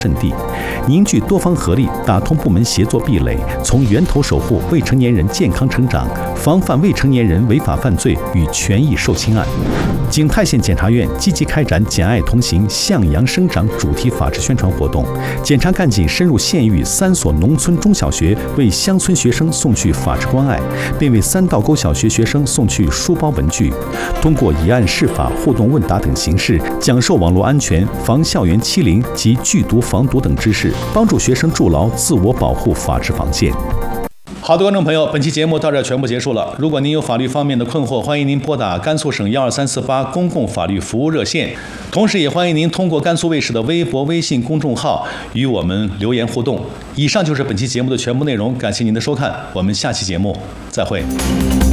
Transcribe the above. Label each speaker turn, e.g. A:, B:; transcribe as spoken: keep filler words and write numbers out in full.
A: 阵地，凝聚多方合力，打通部门协作壁垒，从源头守护未成年人健康成长，防范未成年人违法犯罪与权益受侵案。景泰县检察院积极开展“简爱同行，向阳生长”主题法制宣传活动，检察干警深入县域三所农村中小学，为乡村学生送去法治关爱，并为三道沟小学学生送去书包文具。通过以案释法、互动问答等形式，讲授网络安全、防校园欺凌及剧毒防毒等知识，帮助学生筑牢自我保护法治防线。好的，观众朋友，本期节目到这儿全部结束了。如果您有法律方面的困惑，欢迎您拨打甘肃省幺二三四八公共法律服务热线，同时也欢迎您通过甘肃卫视的微博、微信公众号与我们留言互动。以上就是本期节目的全部内容，感谢您的收看，我们下期节目再会。